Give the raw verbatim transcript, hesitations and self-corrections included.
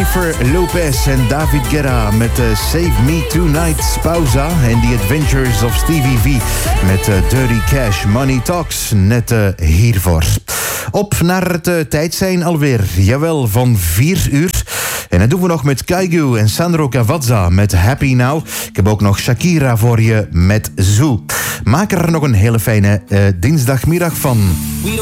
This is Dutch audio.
Jennifer Lopez en David Guetta met uh, Save Me Tonight, Pauza. En The Adventures of Stevie V met uh, Dirty Cash, Money Talks, net uh, hiervoor. Op naar het uh, tijd zijn alweer, jawel, van vier uur. En dat doen we nog met Kaigu en Sandro Cavazza met Happy Now. Ik heb ook nog Shakira voor je met Zoo. Maak er nog een hele fijne uh, dinsdagmiddag van.